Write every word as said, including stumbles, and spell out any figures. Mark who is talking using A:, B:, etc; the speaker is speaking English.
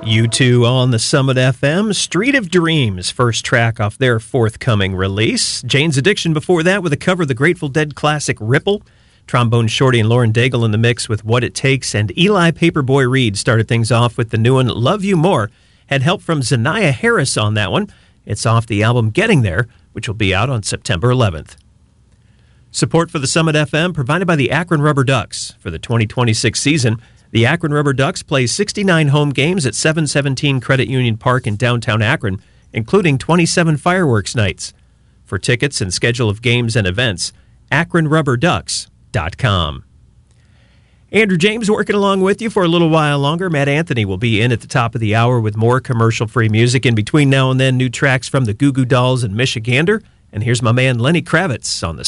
A: U two on the Summit F M, Street of Dreams, first track off their forthcoming release. Jane's Addiction before that with a cover of the Grateful Dead classic Ripple. Trombone Shorty and Lauren Daigle in the mix with What It Takes, and Eli Paperboy Reed started things off with the new one, Love You More. Had help from Zanaya Harris on that one. It's off the album Getting There, which will be out on September eleventh. Support for the Summit F M provided by the Akron Rubber Ducks. For the twenty twenty-six season, the Akron Rubber Ducks play sixty-nine home games at seven seventeen Credit Union Park in downtown Akron, including twenty-seven fireworks nights. For tickets and schedule of games and events, akron rubber ducks dot com. Andrew James working along with you for a little while longer. Matt Anthony will be in at the top of the hour with more commercial-free music. In between now and then, new tracks from the Goo Goo Dolls and Michigander. And here's my man Lenny Kravitz on the